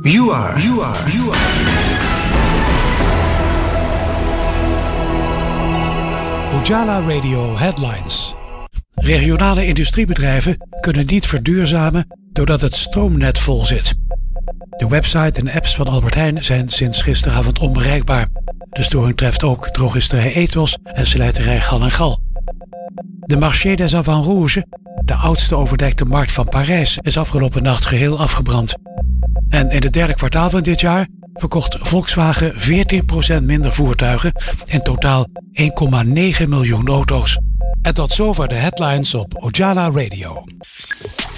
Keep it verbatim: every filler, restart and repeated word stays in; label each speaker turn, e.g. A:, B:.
A: You are, you are, you are.
B: Ujala Radio Headlines. Regionale industriebedrijven kunnen niet verduurzamen doordat het stroomnet vol zit. De website en apps van Albert Heijn zijn sinds gisteravond onbereikbaar. De storing treft ook drogisterij Ethos en slijterij Gal en Gal. De Marché des Avants Rouges, de oudste overdekte markt van Parijs, is afgelopen nacht geheel afgebrand. En in het derde kwartaal van dit jaar verkocht Volkswagen veertien procent minder voertuigen, in totaal één komma negen miljoen auto's. En tot zover de headlines op Ujala Radio.